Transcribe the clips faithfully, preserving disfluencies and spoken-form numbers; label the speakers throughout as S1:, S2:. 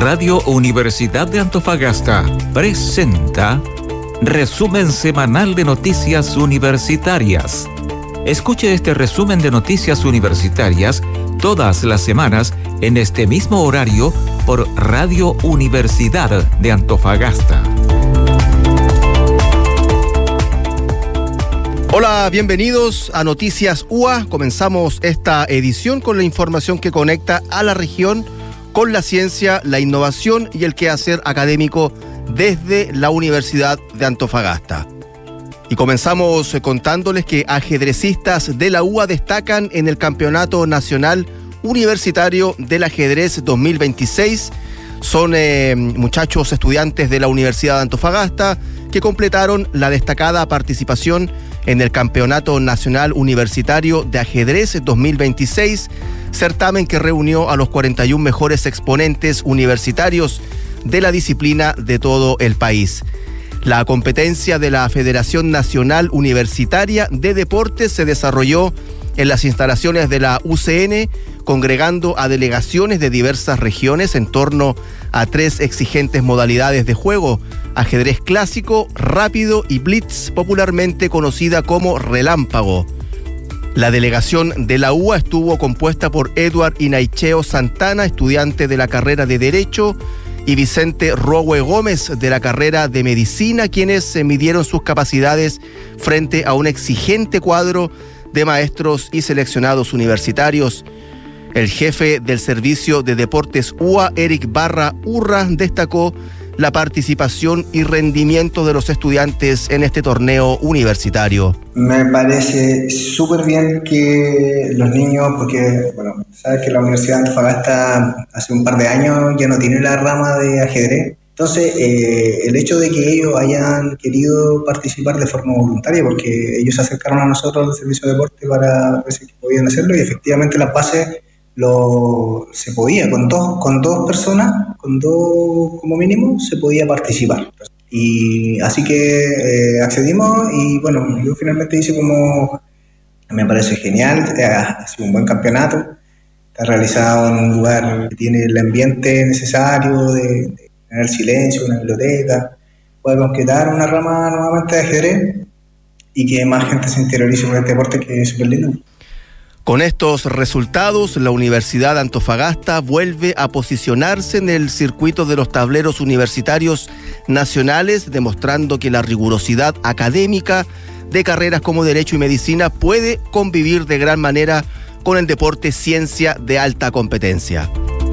S1: Radio Universidad de Antofagasta presenta Resumen Semanal de Noticias Universitarias. Escuche este resumen de noticias universitarias todas las semanas en este mismo horario por Radio Universidad de Antofagasta.
S2: Hola, bienvenidos a Noticias U A. Comenzamos esta edición con la información que conecta a la región con la ciencia, la innovación y el quehacer académico desde la Universidad de Antofagasta. Y comenzamos contándoles que ajedrecistas de la U A destacan en el Campeonato Nacional Universitario del Ajedrez dos mil veintiséis. Son eh, muchachos estudiantes de la Universidad de Antofagasta que completaron la destacada participación en el Campeonato Nacional Universitario de Ajedrez dos mil veintiséis, certamen que reunió a los cuarenta y uno mejores exponentes universitarios de la disciplina de todo el país. La competencia de la Federación Nacional Universitaria de Deportes se desarrolló en las instalaciones de la U C N, congregando a delegaciones de diversas regiones en torno a tres exigentes modalidades de juego: ajedrez clásico, rápido y blitz, popularmente conocida como relámpago. La delegación de la U A estuvo compuesta por Edward Inaicheo Santana, estudiante de la carrera de Derecho, y Vicente Rowe Gómez, de la carrera de Medicina, quienes se midieron sus capacidades frente a un exigente cuadro de maestros y seleccionados universitarios. El jefe del Servicio de Deportes U A, Eric Barra Urra, destacó la participación y rendimiento de los estudiantes en este torneo universitario.
S3: Me parece súper bien que los niños, porque bueno, sabes que la Universidad de Antofagasta hace un par de años ya no tiene la rama de ajedrez. Entonces, eh, el hecho de que ellos hayan querido participar de forma voluntaria, porque ellos se acercaron a nosotros del Servicio de Deporte para ver si podían hacerlo, y efectivamente las bases lo, se podía, con dos, con dos personas, con dos como mínimo, se podía participar. Y así que eh, accedimos y bueno, yo finalmente hice como, me parece genial, ha sido un buen campeonato, está realizado en un lugar que tiene el ambiente necesario de, de tener silencio, una biblioteca, puede concretar una rama nuevamente de ajedrez y que más gente se interiorice por este deporte, que es súper lindo.
S2: Con estos resultados, la Universidad de Antofagasta vuelve a posicionarse en el circuito de los tableros universitarios nacionales, demostrando que la rigurosidad académica de carreras como Derecho y Medicina puede convivir de gran manera con el deporte ciencia de alta competencia.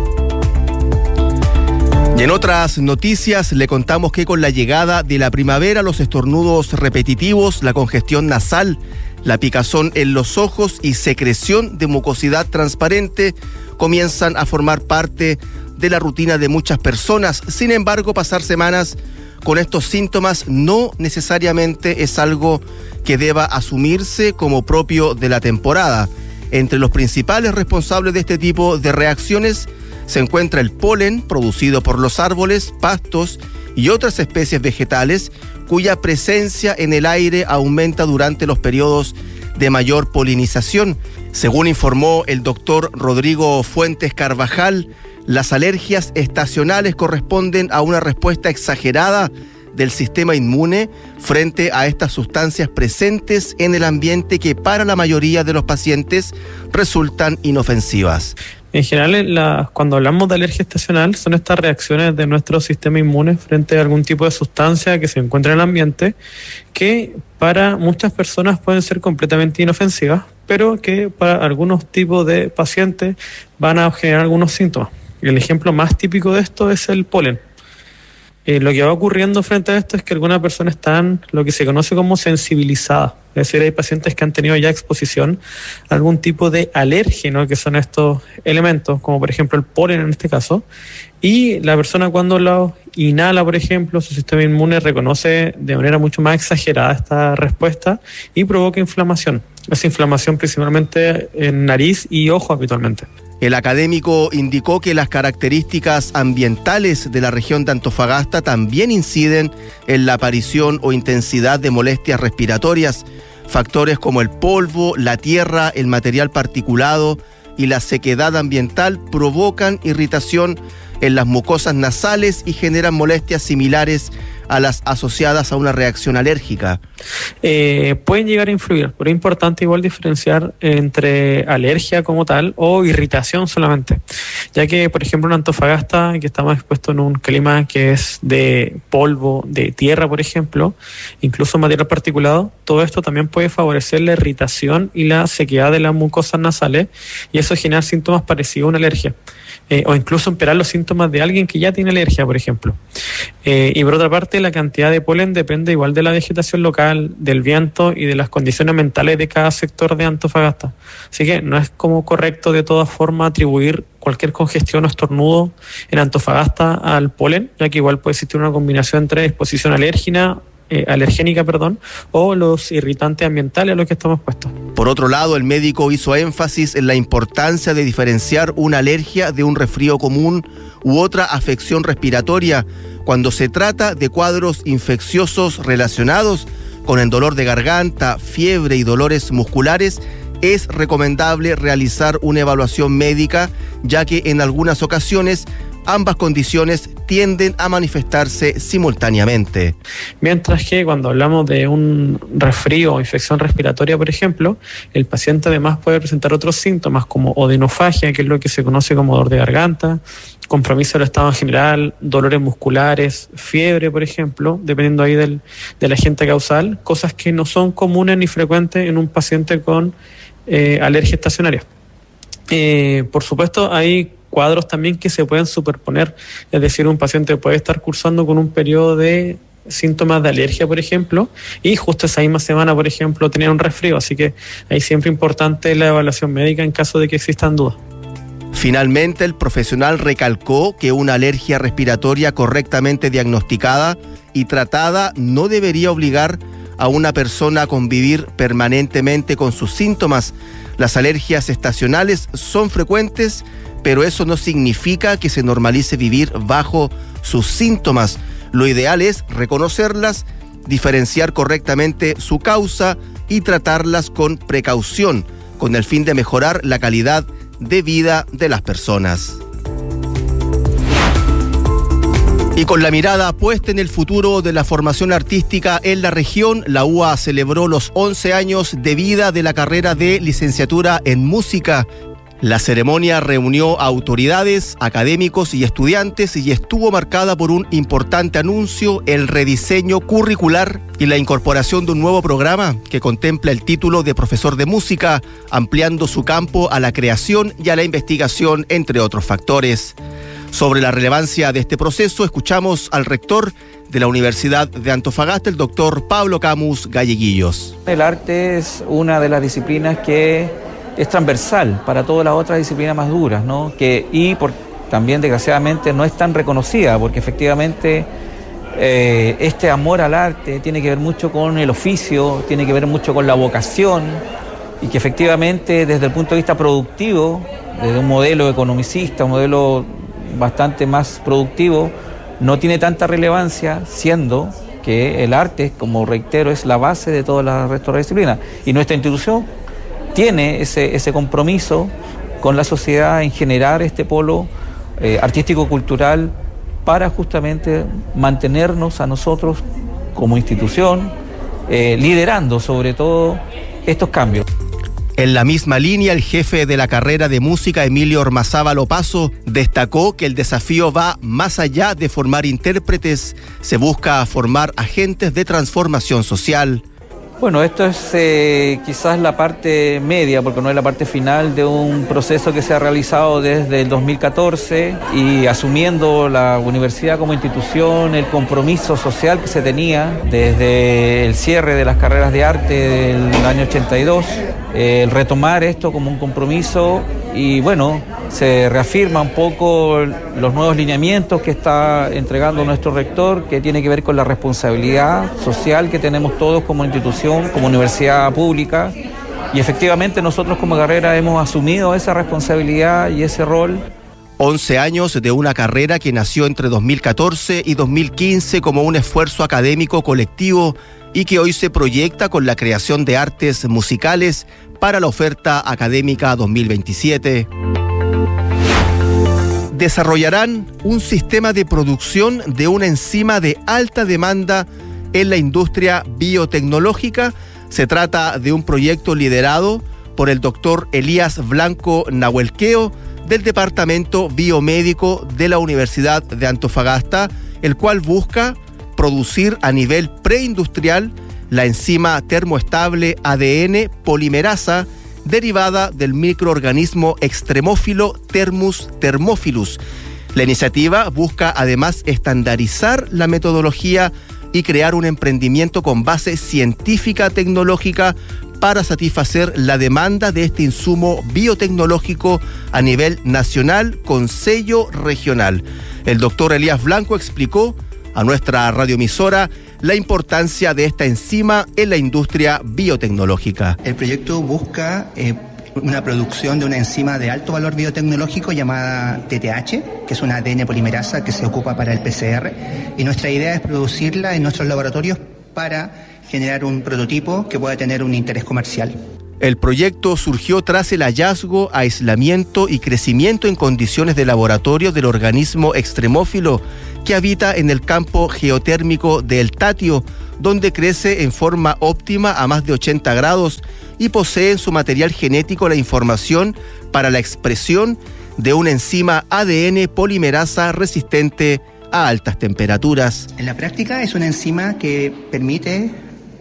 S2: Y en otras noticias le contamos que con la llegada de la primavera, los estornudos repetitivos, la congestión nasal, la picazón en los ojos y secreción de mucosidad transparente comienzan a formar parte de la rutina de muchas personas. Sin embargo, pasar semanas con estos síntomas no necesariamente es algo que deba asumirse como propio de la temporada. Entre los principales responsables de este tipo de reacciones se encuentra el polen producido por los árboles, pastos y otras especies vegetales, cuya presencia en el aire aumenta durante los periodos de mayor polinización. Según informó el doctor Rodrigo Fuentes Carvajal, las alergias estacionales corresponden a una respuesta exagerada del sistema inmune frente a estas sustancias presentes en el ambiente que para la mayoría de los pacientes resultan inofensivas.
S4: En general, la, cuando hablamos de alergia estacional, son estas reacciones de nuestro sistema inmune frente a algún tipo de sustancia que se encuentra en el ambiente, que para muchas personas pueden ser completamente inofensivas, pero que para algunos tipos de pacientes van a generar algunos síntomas. El ejemplo más típico de esto es el polen. Eh, lo que va ocurriendo frente a esto es que algunas personas están lo que se conoce como sensibilizadas. Es decir, hay pacientes que han tenido ya exposición a algún tipo de alérgeno, que son estos elementos, como por ejemplo el polen en este caso, y la persona cuando lo inhala, por ejemplo, su sistema inmune reconoce de manera mucho más exagerada esta respuesta y provoca inflamación. Esa inflamación principalmente en nariz y ojo habitualmente.
S2: El académico indicó que las características ambientales de la región de Antofagasta también inciden en la aparición o intensidad de molestias respiratorias. Factores como el polvo, la tierra, el material particulado y la sequedad ambiental provocan irritación en las mucosas nasales y generan molestias similares a las asociadas a una reacción alérgica.
S4: Eh, pueden llegar a influir, pero es importante igual diferenciar entre alergia como tal o irritación solamente, ya que por ejemplo en Antofagasta, que estamos expuestos en un clima que es de polvo, de tierra por ejemplo, incluso material particulado, todo esto también puede favorecer la irritación y la sequedad de las mucosas nasales y eso genera síntomas parecidos a una alergia. Eh, o incluso empeorar los síntomas de alguien que ya tiene alergia, por ejemplo. Eh, y por otra parte, la cantidad de polen depende igual de la vegetación local, del viento y de las condiciones mentales de cada sector de Antofagasta. Así que no es como correcto de todas formas atribuir cualquier congestión o estornudo en Antofagasta al polen, ya que igual puede existir una combinación entre exposición alérgena Eh, alergénica, perdón, o los irritantes ambientales a los que estamos expuestos.
S2: Por otro lado, el médico hizo énfasis en la importancia de diferenciar una alergia de un resfrío común u otra afección respiratoria cuando se trata de cuadros infecciosos relacionados con el dolor de garganta, fiebre y dolores musculares. Es recomendable realizar una evaluación médica, ya que en algunas ocasiones ambas condiciones tienden a manifestarse simultáneamente.
S4: Mientras que cuando hablamos de un resfrío o infección respiratoria, por ejemplo, el paciente además puede presentar otros síntomas como odinofagia, que es lo que se conoce como dolor de garganta, compromiso del estado en general, dolores musculares, fiebre, por ejemplo, dependiendo ahí del, del agente causal, cosas que no son comunes ni frecuentes en un paciente con eh, alergia estacionaria. Eh, por supuesto, hay cuadros también que se pueden superponer, es decir, un paciente puede estar cursando con un periodo de síntomas de alergia, por ejemplo, y justo esa misma semana, por ejemplo, tener un resfrío, así que ahí siempre importante la evaluación médica en caso de que existan dudas.
S2: Finalmente, el profesional recalcó que una alergia respiratoria correctamente diagnosticada y tratada no debería obligar a una persona a convivir permanentemente con sus síntomas. Las alergias estacionales son frecuentes, pero eso no significa que se normalice vivir bajo sus síntomas. Lo ideal es reconocerlas, diferenciar correctamente su causa y tratarlas con precaución, con el fin de mejorar la calidad de vida de las personas. Y con la mirada puesta en el futuro de la formación artística en la región, la U A celebró los once años de vida de la carrera de licenciatura en música. La ceremonia reunió a autoridades, académicos y estudiantes y estuvo marcada por un importante anuncio, el rediseño curricular y la incorporación de un nuevo programa que contempla el título de profesor de música, ampliando su campo a la creación y a la investigación, entre otros factores. Sobre la relevancia de este proceso, escuchamos al rector de la Universidad de Antofagasta, el doctor Pablo Camus Galleguillos.
S5: El arte es una de las disciplinas que es transversal para todas las otras disciplinas más duras, ¿no? Que, y por, también desgraciadamente no es tan reconocida, porque efectivamente eh, este amor al arte tiene que ver mucho con el oficio, tiene que ver mucho con la vocación, y que efectivamente desde el punto de vista productivo, desde un modelo economicista, un modelo bastante más productivo, no tiene tanta relevancia, siendo que el arte, como reitero, es la base de todas las restos de la disciplina. Y nuestra institución tiene ese, ese compromiso con la sociedad en generar este polo eh, artístico-cultural para justamente mantenernos a nosotros como institución eh, liderando sobre todo estos cambios.
S2: En la misma línea, el jefe de la carrera de música, Emilio Ormazábal Opazo, destacó que el desafío va más allá de formar intérpretes, se busca formar agentes de transformación social.
S5: Bueno, esto es eh, quizás la parte media, porque no es la parte final de un proceso que se ha realizado desde el dos mil catorce y asumiendo la universidad como institución, el compromiso social que se tenía desde el cierre de las carreras de arte del año ochenta y dos, eh, el retomar esto como un compromiso y bueno, se reafirma un poco los nuevos lineamientos que está entregando nuestro rector, que tiene que ver con la responsabilidad social que tenemos todos como institución, como universidad pública, y efectivamente nosotros como carrera hemos asumido esa responsabilidad y ese rol.
S2: once años de una carrera que nació entre dos mil catorce y dos mil quince como un esfuerzo académico colectivo y que hoy se proyecta con la creación de artes musicales para la oferta académica dos mil veintisiete. desarrollarán un sistema de producción de una enzima de alta demanda en la industria biotecnológica. Se trata de un proyecto liderado por el doctor Elías Blanco Nahuelqueo del Departamento Biomédico de la Universidad de Antofagasta, el cual busca producir a nivel preindustrial la enzima termoestable A D N polimerasa derivada del microorganismo extremófilo Thermus thermophilus. La iniciativa busca además estandarizar la metodología y crear un emprendimiento con base científica tecnológica para satisfacer la demanda de este insumo biotecnológico a nivel nacional con sello regional. El doctor Elías Blanco explicó a nuestra radioemisora la importancia de esta enzima en la industria biotecnológica.
S3: El proyecto busca eh, una producción de una enzima de alto valor biotecnológico llamada T T H, que es una A D N polimerasa que se ocupa para el P C R, y nuestra idea es producirla en nuestros laboratorios para generar un prototipo que pueda tener un interés comercial.
S2: El proyecto surgió tras el hallazgo, aislamiento y crecimiento en condiciones de laboratorio del organismo extremófilo que habita en el campo geotérmico del Tatio, donde crece en forma óptima a más de ochenta grados y posee en su material genético la información para la expresión de una enzima A D N polimerasa resistente a altas temperaturas.
S3: En la práctica es una enzima que permite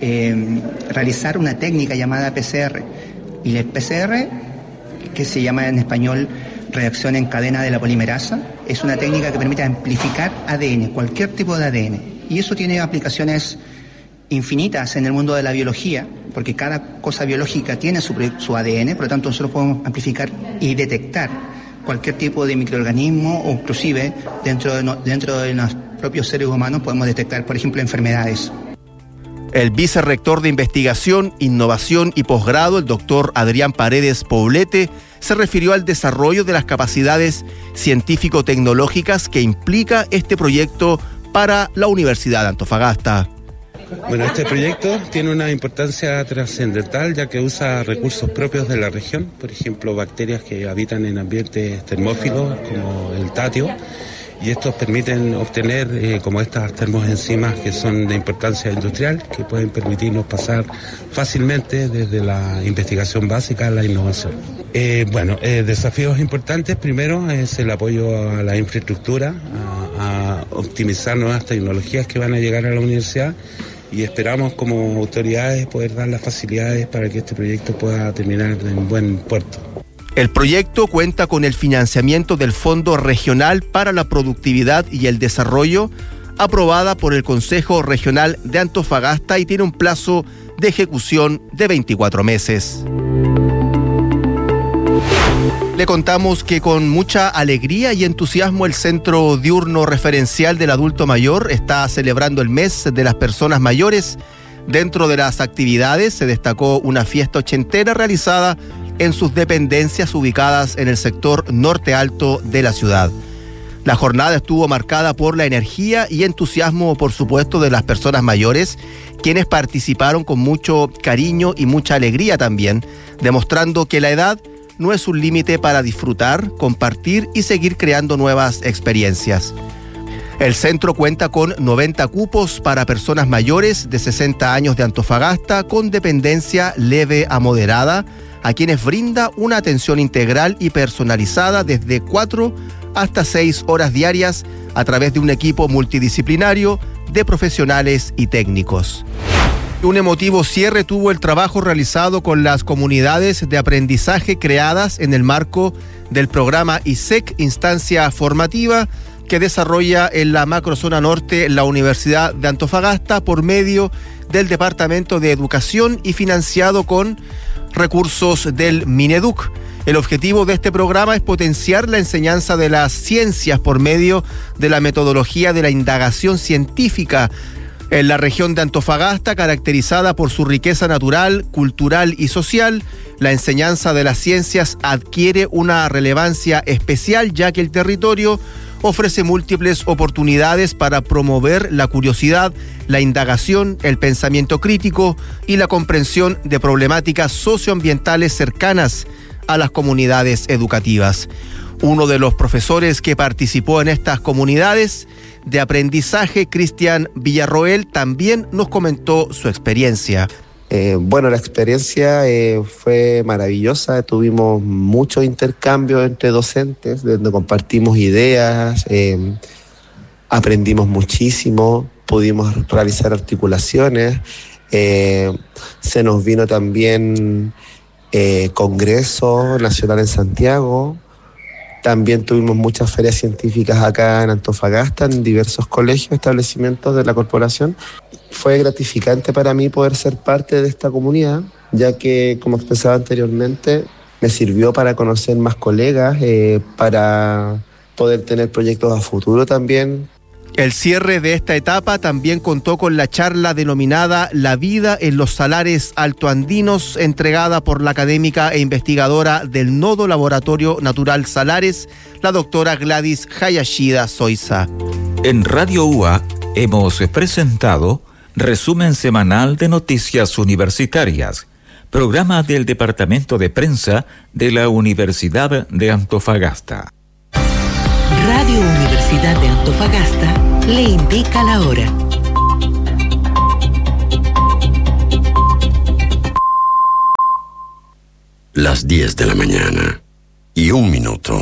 S3: eh, realizar una técnica llamada P C R. Y el P C R, que se llama en español reacción en cadena de la polimerasa, es una técnica que permite amplificar A D N, cualquier tipo de A D N. Y eso tiene aplicaciones infinitas en el mundo de la biología, porque cada cosa biológica tiene su, su A D N, por lo tanto nosotros podemos amplificar y detectar cualquier tipo de microorganismo, o inclusive dentro de, no, dentro de los propios seres humanos podemos detectar, por ejemplo, enfermedades.
S2: El vicerrector de Investigación, Innovación y Posgrado, el doctor Adrián Paredes Poblete, se refirió al desarrollo de las capacidades científico-tecnológicas que implica este proyecto para la Universidad de Antofagasta.
S6: Bueno, este proyecto tiene una importancia trascendental ya que usa recursos propios de la región, por ejemplo, bacterias que habitan en ambientes termófilos como el Tatio, y estos permiten obtener eh, como estas termoenzimas que son de importancia industrial, que pueden permitirnos pasar fácilmente desde la investigación básica a la innovación. Eh, bueno, eh, desafíos importantes, primero es el apoyo a la infraestructura, a, a optimizar nuevas tecnologías que van a llegar a la universidad, y esperamos como autoridades poder dar las facilidades para que este proyecto pueda terminar en buen puerto.
S2: El proyecto cuenta con el financiamiento del Fondo Regional para la Productividad y el Desarrollo, aprobada por el Consejo Regional de Antofagasta, y tiene un plazo de ejecución de veinticuatro meses. Le contamos que con mucha alegría y entusiasmo el Centro Diurno Referencial del Adulto Mayor está celebrando el mes de las personas mayores. Dentro de las actividades se destacó una fiesta ochentera realizada en sus dependencias ubicadas en el sector norte alto de la ciudad. La jornada estuvo marcada por la energía y entusiasmo, por supuesto, de las personas mayores, quienes participaron con mucho cariño y mucha alegría también, demostrando que la edad no es un límite para disfrutar, compartir y seguir creando nuevas experiencias. El centro cuenta con noventa cupos para personas mayores de sesenta años de Antofagasta con dependencia leve a moderada, a quienes brinda una atención integral y personalizada desde cuatro hasta seis horas diarias a través de un equipo multidisciplinario de profesionales y técnicos. Un emotivo cierre tuvo el trabajo realizado con las comunidades de aprendizaje creadas en el marco del programa I S E C, instancia formativa que desarrolla en la macrozona norte la Universidad de Antofagasta por medio del Departamento de Educación y financiado con recursos del Mineduc. El objetivo de este programa es potenciar la enseñanza de las ciencias por medio de la metodología de la indagación científica en la región de Antofagasta, caracterizada por su riqueza natural, cultural y social. La enseñanza de las ciencias adquiere una relevancia especial ya que el territorio ofrece múltiples oportunidades para promover la curiosidad, la indagación, el pensamiento crítico y la comprensión de problemáticas socioambientales cercanas a las comunidades educativas. Uno de los profesores que participó en estas comunidades de aprendizaje, Cristian Villarroel, también nos comentó su experiencia.
S7: Eh, bueno, la experiencia eh, fue maravillosa. Tuvimos mucho intercambio entre docentes, donde compartimos ideas, eh, aprendimos muchísimo, pudimos realizar articulaciones. Eh, se nos vino también eh, Congreso Nacional en Santiago. También tuvimos muchas ferias científicas acá en Antofagasta, en diversos colegios, establecimientos de la corporación. Fue gratificante para mí poder ser parte de esta comunidad, ya que, como expresaba anteriormente, me sirvió para conocer más colegas, eh, para poder tener proyectos a futuro también.
S2: El cierre de esta etapa también contó con la charla denominada La vida en los salares altoandinos, entregada por la académica e investigadora del Nodo Laboratorio Natural Salares, la doctora Gladys Hayashida Soiza.
S1: En Radio U A hemos presentado Resumen Semanal de Noticias Universitarias, programa del Departamento de Prensa de la Universidad de Antofagasta.
S8: Radio Universidad de Antofagasta le indica la hora.
S9: Las diez de la mañana y un minuto.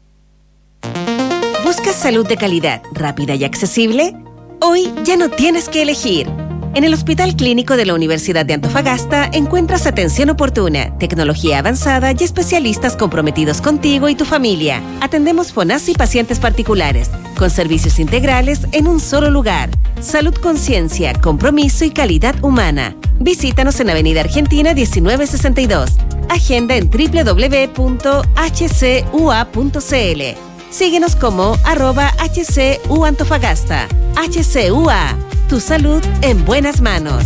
S10: ¿Buscas salud de calidad, rápida y accesible? Hoy ya no tienes que elegir. En el Hospital Clínico de la Universidad de Antofagasta encuentras atención oportuna, tecnología avanzada y especialistas comprometidos contigo y tu familia. Atendemos FONASA y pacientes particulares, con servicios integrales en un solo lugar. Salud, conciencia, compromiso y calidad humana. Visítanos en Avenida Argentina diecinueve sesenta y dos. Agenda en doble u doble u doble u punto h c u a punto c l. Síguenos como arroba H C U Antofagasta. H C U A, tu salud en buenas manos.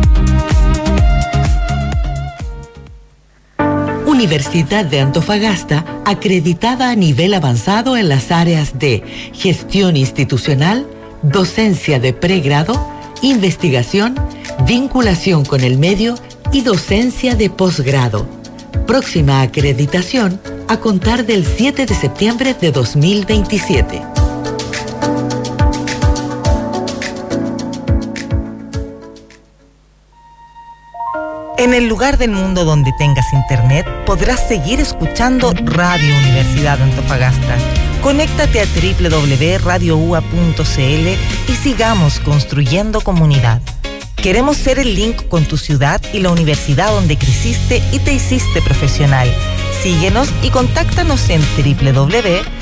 S8: Universidad de Antofagasta, acreditada a nivel avanzado en las áreas de gestión institucional, docencia de pregrado, investigación, vinculación con el medio y docencia de posgrado. Próxima acreditación a contar del siete de septiembre de dos mil veintisiete.
S11: En el lugar del mundo donde tengas internet, podrás seguir escuchando Radio Universidad de Antofagasta. Conéctate a doble u doble u doble u punto radio u a punto c l y sigamos construyendo comunidad. Queremos ser el link con tu ciudad y la universidad donde creciste y te hiciste profesional. Síguenos y contáctanos en doble u doble u doble u